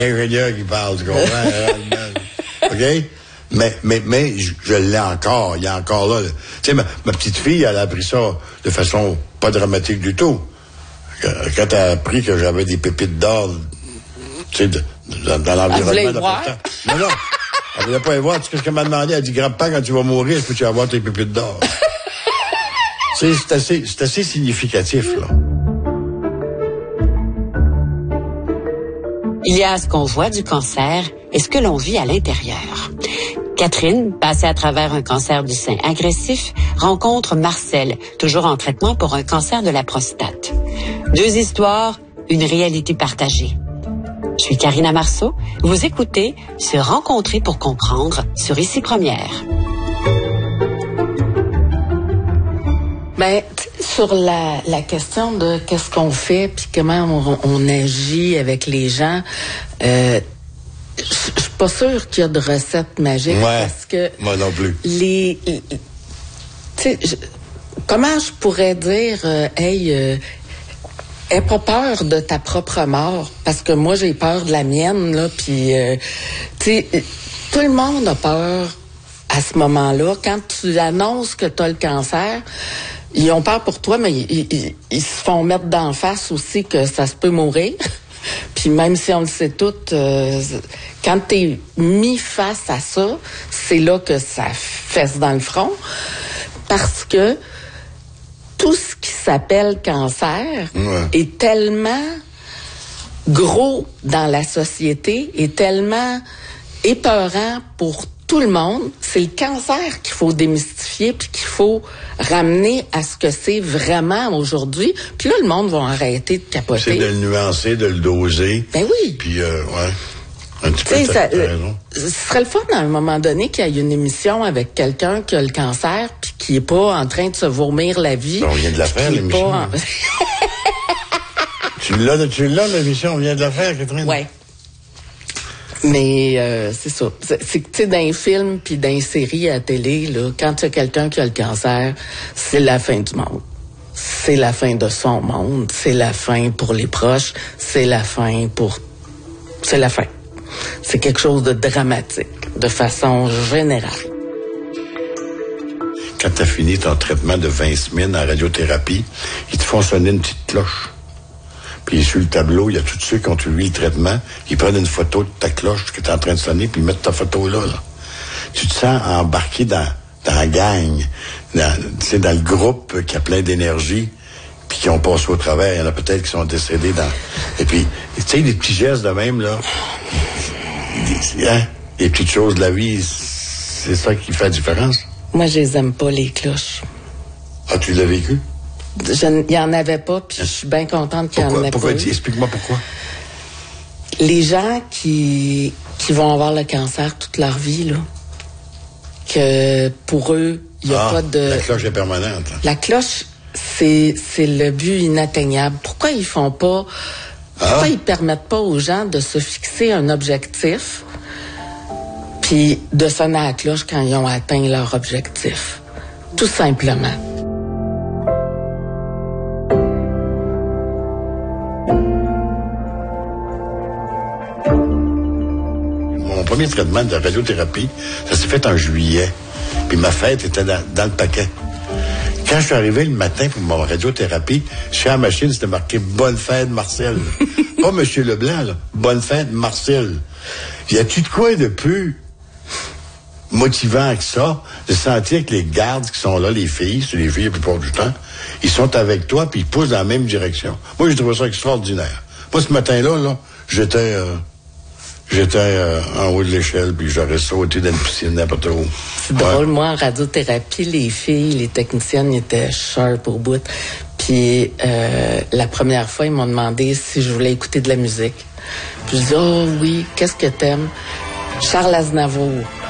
ingénieur qui parle, tu comprends? OK? Mais je l'ai encore. Il y a encore là. Tu sais, ma petite fille, elle a appris ça de façon pas dramatique du tout. Quand elle a appris que j'avais des pépites d'or, tu sais, dans l'environnement de la Non. Elle voulait pas y voir. Tu sais ce qu'elle m'a demandé? Elle a dit, grand-père, quand tu vas mourir, peux-tu avoir tes pépites d'or? C'est assez significatif, là. Il y a ce qu'on voit du cancer et ce que l'on vit à l'intérieur. Catherine, passée à travers un cancer du sein agressif, rencontre Marcel, toujours en traitement pour un cancer de la prostate. Deux histoires, une réalité partagée. Je suis Karina Marceau. Vous écoutez Se rencontrer pour comprendre sur Ici Première. Ben, sur la question de qu'est-ce qu'on fait puis comment on agit avec les gens, je suis pas sûre qu'il y a de recettes magiques parce que moi non plus. Comment je pourrais dire aie pas peur de ta propre mort parce que moi j'ai peur de la mienne là puis tout le monde a peur à ce moment-là quand tu annonces que tu as le cancer. Ils ont peur pour toi, mais ils se font mettre d'en face aussi que ça se peut mourir. Puis même si on le sait tout, quand t'es mis face à ça, c'est là que ça fesse dans le front. Parce que tout ce qui s'appelle cancer est tellement gros dans la société, est tellement épeurant pour tout le monde, c'est le cancer qu'il faut démystifier puis qu'il faut ramener à ce que c'est vraiment aujourd'hui. Puis là, le monde va arrêter de capoter. C'est de le nuancer, de le doser. Ben oui. Puis, un petit peu raison. Ce serait le fun, à un moment donné, qu'il y ait une émission avec quelqu'un qui a le cancer puis qui est pas en train de se vomir la vie. Ben, on vient de la faire, l'émission. Tu l'as, l'émission, on vient de la faire, Catherine? Oui. Mais c'est ça. C'est que, tu sais, dans les films puis dans les séries à la télé, là, quand tu as quelqu'un qui a le cancer, c'est la fin du monde. C'est la fin de son monde. C'est la fin pour les proches. C'est la fin. C'est quelque chose de dramatique, de façon générale. Quand tu as fini ton traitement de 20 semaines en radiothérapie, ils te font sonner une petite cloche. Puis sur le tableau, il y a tous ceux qui ont suivi le traitement. Ils prennent une photo de ta cloche qui est en train de sonner, puis ils mettent ta photo là. Tu te sens embarqué dans la gang, dans le groupe qui a plein d'énergie, puis qui ont passé au travers. Il y en a peut-être qui sont décédés dans... Et puis, tu sais, des petits gestes de même, là, les petites choses de la vie, c'est ça qui fait la différence. Moi, je les aime pas, les cloches. Ah, tu l'as vécu? Il n'y en avait pas, puis je suis bien contente qu'il y en ait pas. Explique-moi pourquoi. Les gens qui vont avoir le cancer toute leur vie, là, que pour eux, il n'y a pas de... La cloche est permanente. La cloche, c'est le but inatteignable. Pourquoi ils font pas... Pourquoi ils permettent pas aux gens de se fixer un objectif puis de sonner à la cloche quand ils ont atteint leur objectif? Tout simplement. Mon premier traitement de radiothérapie, ça s'est fait en juillet. Puis ma fête était dans le paquet. Quand je suis arrivé le matin pour ma radiothérapie, sur la machine, c'était marqué « Bonne fête, Marcel ». Pas Monsieur Leblanc, là. « Bonne fête, Marcel ». Y a-tu de quoi de plus motivant que ça, de sentir que les gardes qui sont là, les filles, c'est les filles la plupart du temps, ils sont avec toi puis ils poussent dans la même direction. Moi, j'ai trouvé ça extraordinaire. Moi, ce matin-là, j'étais en haut de l'échelle, puis j'aurais sauté dans une piscine n'importe où. C'est drôle, moi, en radiothérapie, les filles, les techniciennes étaient sharp au bout. Puis la première fois, ils m'ont demandé si je voulais écouter de la musique. Puis je dis, oh oui, qu'est-ce que t'aimes? Charles Aznavour.